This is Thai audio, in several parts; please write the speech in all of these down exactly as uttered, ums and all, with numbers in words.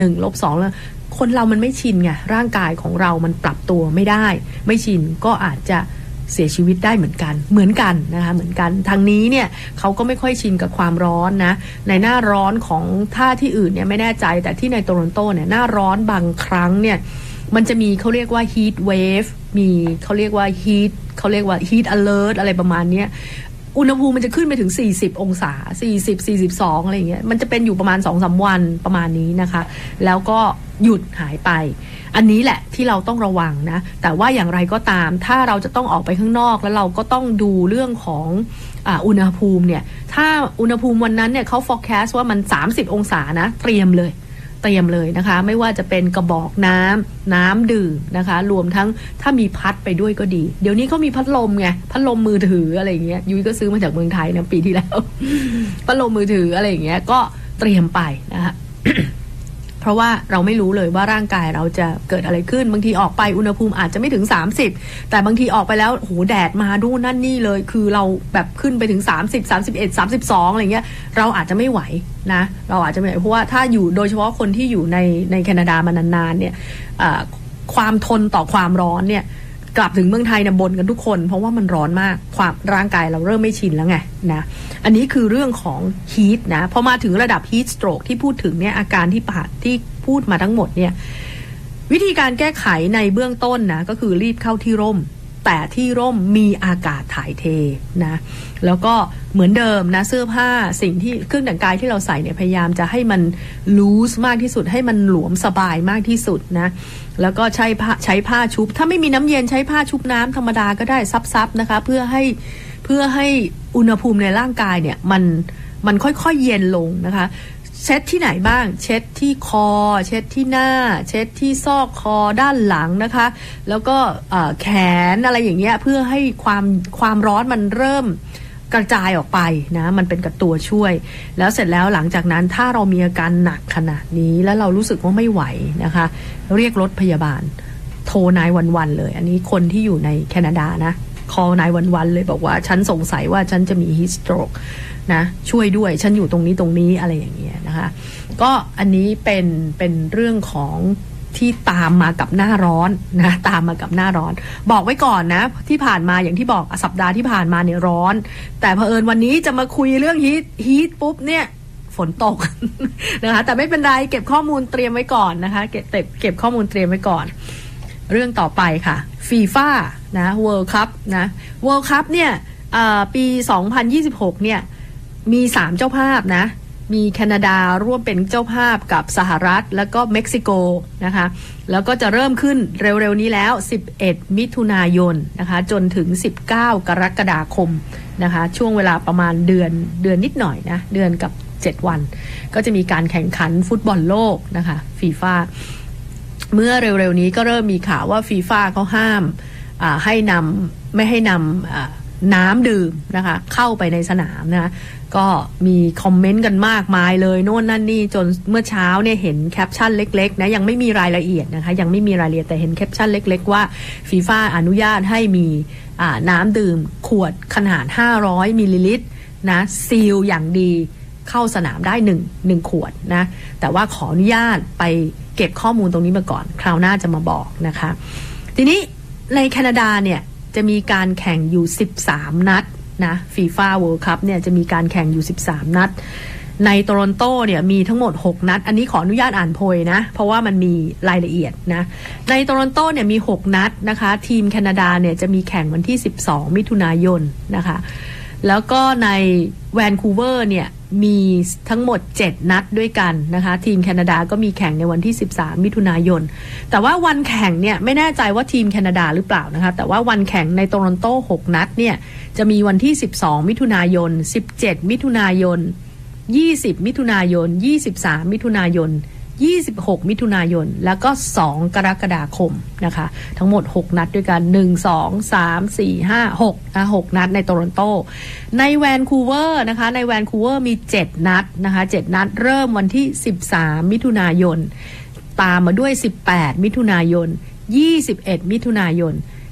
หนึ่งลบสองแล้วคนเรามันไม่ชินไงร่างกายของเรามันปรับตัวไม่ได้ไม่ชินก็อาจจะเสียชีวิตได้เหมือนกันเหมือนกันนะคะเหมือนกันทางนี้เนี่ยเขาก็ไม่ค่อยชินกับความร้อนนะในหน้าร้อนของท่าที่อื่นเนี่ยไม่แน่ใจแต่ที่ในโตรอนโตเนี่ยหน้าร้อนบางครั้งเนี่ยมันจะมีเขาเรียกว่า heat wave มีเขาเรียกว่า heat เขาเรียกว่า heat alert อะไรประมาณนี้อุณหภูมิมันจะขึ้นไปถึงสี่สิบองศาสี่สิบ สี่สิบสองอะไรอย่างเงี้ยมันจะเป็นอยู่ประมาณ สองถึงสาม วันประมาณนี้นะคะแล้วก็หยุดหายไปอันนี้แหละที่เราต้องระวังนะแต่ว่าอย่างไรก็ตามถ้าเราจะต้องออกไปข้างนอกแล้วเราก็ต้องดูเรื่องของอ่าอุณหภูมิเนี่ยถ้าอุณหภูมิวันนั้นเนี่ยเขา forecast ว่ามันสามสิบองศานะเตรียมเลยเตรียมเลยนะคะไม่ว่าจะเป็นกระบอกน้ำน้ำดื่มนะคะรวมทั้งถ้ามีพัดไปด้วยก็ดีเดี๋ยวนี้เขามีพัดลมไงพัดลมมือถืออะไรอย่างเงี้ยยุ้ยก็ซื้อมาจากเมืองไทยนะปีที่แล้วพัดลมมือถืออะไรอย่างเงี้ยก็เตรียมไปนะคะ เพราะว่าเราไม่รู้เลยว่าร่างกายเราจะเกิดอะไรขึ้นบางทีออกไปอุณหภูมิอาจจะไม่ถึงสามสิบแต่บางทีออกไปแล้วโหแดดมาดูนั่นนี่เลยคือเราแบบขึ้นไปถึงสามสิบ สามสิบเอ็ด สามสิบสองอะไรเงี้ยเราอาจจะไม่ไหวนะเราอาจจะไม่ไหวเพราะว่าถ้าอยู่โดยเฉพาะคนที่อยู่ในในแคนาดามานานๆเนี่ยความทนต่อความร้อนเนี่ยกลับถึงเมืองไทยเนี่ยบ่นกันทุกคนเพราะว่ามันร้อนมากความร่างกายเราเริ่มไม่ชินแล้วไงนะอันนี้คือเรื่องของฮีทนะพอมาถึงระดับฮีทสโตรกที่พูดถึงเนี่ยอาการที่ผ่านที่พูดมาทั้งหมดเนี่ยวิธีการแก้ไขในเบื้องต้นนะก็คือรีบเข้าที่ร่มแต่ที่ร่มมีอากาศถ่ายเทนะแล้วก็เหมือนเดิมนะเสื้อผ้าสิ่งที่เครื่องแต่งกายที่เราใส่เนี่ยพยายามจะให้มันลูสมากที่สุดให้มันหลวมสบายมากที่สุดนะแล้วก็ใช้ผ้าใช้ผ้าชุบถ้าไม่มีน้ำเย็นใช้ผ้าชุบน้ำธรรมดาก็ได้ซับๆนะคะเพื่อให้เพื่อให้อุณหภูมิในร่างกายเนี่ยมันมันค่อยๆเย็นลงนะคะเช็ดที่ไหนบ้างเช็ดที่คอเช็ดที่หน้าเช็ดที่ซอกคอด้านหลังนะคะแล้วก็แขนอะไรอย่างเงี้ยเพื่อให้ความความร้อนมันเริ่มกระจายออกไปนะมันเป็นกับตัวช่วยแล้วเสร็จแล้วหลังจากนั้นถ้าเรามีอาการหนักขนาดนี้แล้วเรารู้สึกว่าไม่ไหวนะคะเรียกรถพยาบาลโทรนายวันวันเลยอันนี้คนที่อยู่ในแคนาดานะคอลนายวันวันเลยบอกว่าฉันสงสัยว่าฉันจะมีฮีทสโตรกนะช่วยด้วยฉันอยู่ตรงนี้ตรงนี้อะไรอย่างเงี้ยนะคะก็อันนี้เป็นเป็นเรื่องของที่ตามมากับหน้าร้อนนะตามมากับหน้าร้อนบอกไว้ก่อนนะที่ผ่านมาอย่างที่บอกสัปดาห์ที่ผ่านมาเนี่ยร้อนแต่เผอิญวันนี้จะมาคุยเรื่องฮีทฮีทปุ๊บเนี่ยฝนตก นะคะแต่ไม่เป็นไรเก็บข้อมูลเตรียมไว้ก่อนนะคะเก็บเก็บเก็บข้อมูลเตรียมไว้ก่อนเรื่องต่อไปค่ะฟีฟ่านะ World Cup นะ World Cup เนี่ยปีสองพันยี่สิบหกเนี่ยมีสามเจ้าภาพนะมีแคนาดาร่วมเป็นเจ้าภาพกับสหรัฐแล้วก็เม็กซิโกนะคะแล้วก็จะเริ่มขึ้นเร็วๆนี้แล้วสิบเอ็ดมิถุนายนนะคะจนถึงสิบเก้ากรกฎาคมนะคะช่วงเวลาประมาณเดือนเดือนนิดหน่อยนะเดือนกับเจ็ดวันก็จะมีการแข่งขันฟุตบอลโลกนะคะฟีฟ่าเมื่อเร็วๆนี้ก็เริ่มมีข่าวว่าฟีฟ่าเขาห้ามให้นำไม่ให้นำน้ำดื่มนะคะเข้าไปในสนามนะก็มีคอมเมนต์กันมากมายเลยโน่นนั่นนี่จนเมื่อเช้าเนี่ยเห็นแคปชั่นเล็กๆนะยังไม่มีรายละเอียดนะคะยังไม่มีรายละเอียดแต่เห็นแคปชั่นเล็กๆว่าฟีฟ่าอนุญาตให้มีน้ำดื่มขวดขนาดห้าร้อยมิลลิลิตรนะซีลอย่างดีเข้าสนามได้หนึ่ง หนึ่งขวดนะแต่ว่าขออนุญาตไปเก็บข้อมูลตรงนี้มาก่อนคราวหน้าจะมาบอกนะคะทีนี้ในแคนาดาเนี่ยจะมีการแข่งอยู่สิบสามนัดนะฟีฟ่าเวิลด์คัพเนี่ยจะมีการแข่งอยู่สิบสามนัดในโตรอนโตเนี่ยมีทั้งหมดหกนัดอันนี้ขออนุญาตอ่านโพยนะเพราะว่ามันมีรายละเอียดนะในโตรอนโตเนี่ยมีหกนัดนะคะทีมแคนาดาเนี่ยจะมีแข่งวันที่สิบสองมิถุนายนนะคะแล้วก็ในแวนคูเวอร์เนี่ยมีทั้งหมดเจ็ดนัดด้วยกันนะคะทีมแคนาดาก็มีแข่งในวันที่สิบสามมิถุนายนแต่ว่าวันแข่งเนี่ยไม่แน่ใจว่าทีมแคนาดาหรือเปล่านะคะแต่ว่าวันแข่งในโตรอนโตหกนัดเนี่ยจะมีวันที่สิบสองมิถุนายนสิบเจ็ดมิถุนายนยี่สิบมิถุนายนยี่สิบสามมิถุนายนยี่สิบหกมิถุนายนแล้วก็สองกรกฎาคมนะคะทั้งหมดหกนัดด้วยกันหนึ่ง สอง สาม สี่ ห้า หกนะหกนัดในโตรอนโตในแวนคูเวอร์นะคะในแวนคูเวอร์มีเจ็ดนัดนะคะเจ็ดนัดเริ่มวันที่สิบสามมิถุนายนตามมาด้วยสิบแปดมิถุนายนยี่สิบเอ็ดมิถุนายน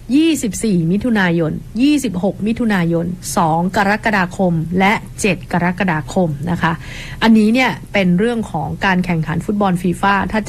ยี่สิบสี่มิถุนายนยี่สิบหกมิถุนายนสองกรกฎาคมและเจ็ดกรกฎาคมนะคะอันนี้เนี่ยเป็นเรื่องของการแข่งขันฟุตบอลฟีฟ่าถ้า